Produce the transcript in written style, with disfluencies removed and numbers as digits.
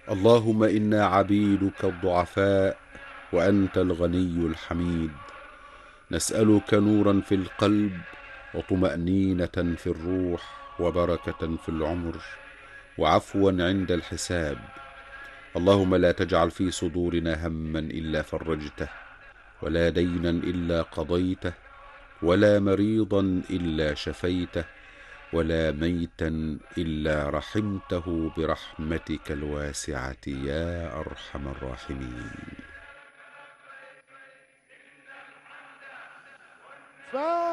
اللهم إنا عبيدك الضعفاء وأنت الغني الحميد، نسألك نورا في القلب وطمأنينة في الروح وبركة في العمر وعفوا عند الحساب. اللهم لا تجعل في صدورنا هما إلا فرجته، ولا دينا إلا قضيته، ولا مريضا إلا شفيته، ولا ميتا إلا رحمته برحمتك الواسعة يا أرحم الراحمين.